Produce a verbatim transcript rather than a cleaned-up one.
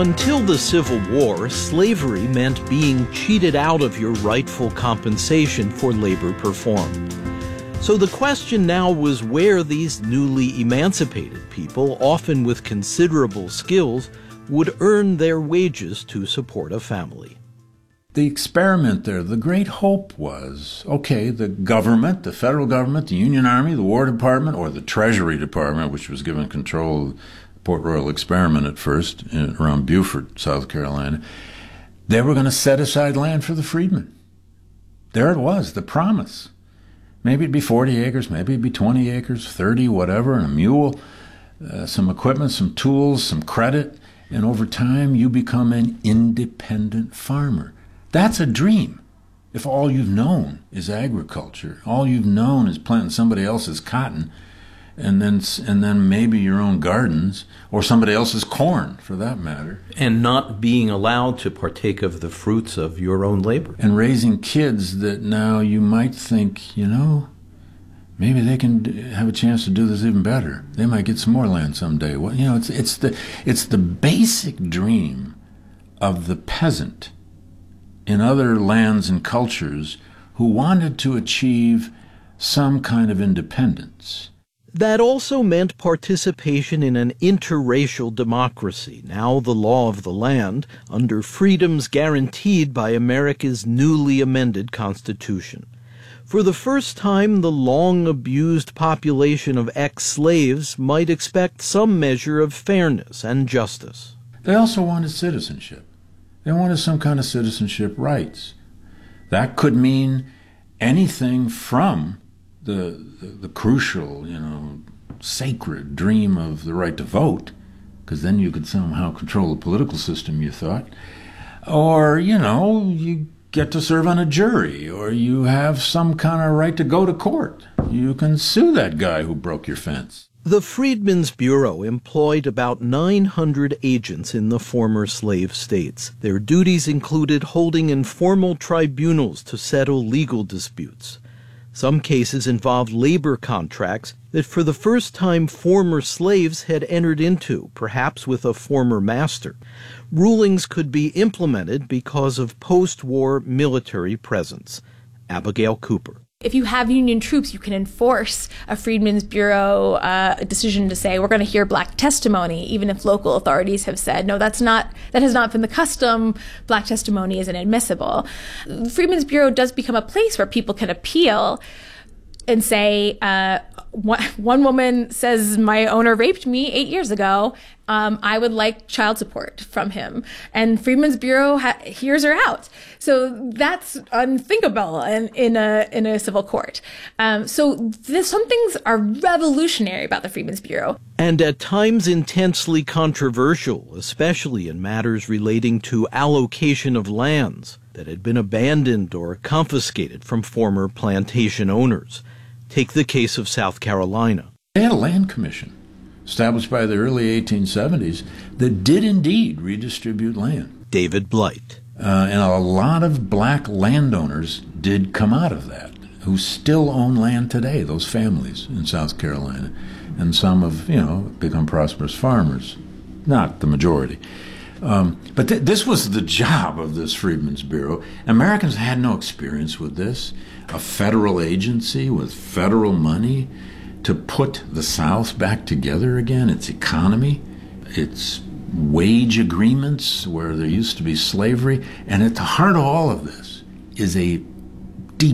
Until the Civil War, slavery meant being cheated out of your rightful compensation for labor performed. So the question now was where these newly emancipated people, often with considerable skills, would earn their wages to support a family. The experiment there, the great hope was, okay, the government, the federal government, the Union Army, the War Department, or the Treasury Department, which was given control of Port Royal experiment at first, in, around Beaufort, South Carolina, they were going to set aside land for the freedmen. There it was, the promise. Maybe it'd be forty acres, maybe it'd be twenty acres, thirty, whatever, and a mule, uh, some equipment, some tools, some credit, and over time you become an independent farmer. That's a dream. If all you've known is agriculture, all you've known is planting somebody else's cotton, and then and then maybe your own gardens, or somebody else's corn, for that matter. And not being allowed to partake of the fruits of your own labor. And raising kids that now you might think, you know, maybe they can have a chance to do this even better. They might get some more land someday. Well, you know, it's it's the it's the basic dream of the peasant in other lands and cultures who wanted to achieve some kind of independence. That also meant participation in an interracial democracy, now the law of the land, under freedoms guaranteed by America's newly amended Constitution. For the first time, the long-abused population of ex-slaves might expect some measure of fairness and justice. They also wanted citizenship. They wanted some kind of citizenship rights. That could mean anything from the, the, the crucial, you know, sacred dream of the right to vote, because then you could somehow control the political system, you thought. Or, you know, you get to serve on a jury, or you have some kind of right to go to court. You can sue that guy who broke your fence. The Freedmen's Bureau employed about nine hundred agents in the former slave states. Their duties included holding informal tribunals to settle legal disputes. Some cases involved labor contracts that for the first time former slaves had entered into, perhaps with a former master. Rulings could be implemented because of post-war military presence. Abigail Cooper. If you have Union troops, you can enforce a Freedmen's Bureau uh, decision to say, we're going to hear black testimony, even if local authorities have said, no, that's not, that has not been the custom. Black testimony isn't admissible. The Freedmen's Bureau does become a place where people can appeal and say, uh, one, one woman says, my owner raped me eight years ago. Um, I would like child support from him. And Freedmen's Bureau ha- hears her out. So that's unthinkable in, in a in a civil court. Um, so this, some things are revolutionary about the Freedmen's Bureau. And at times intensely controversial, especially in matters relating to allocation of lands that had been abandoned or confiscated from former plantation owners. Take the case of South Carolina. They had a land commission established by the early eighteen seventies that did indeed redistribute land. David Blight. Uh, and a lot of black landowners did come out of that, who still own land today, those families in South Carolina. And some have, you know, become prosperous farmers. Not the majority. Um, but th- this was the job of this Freedmen's Bureau. Americans had no experience with this. A federal agency with federal money to put the South back together again, its economy, its wage agreements where there used to be slavery. And at the heart of all of this is a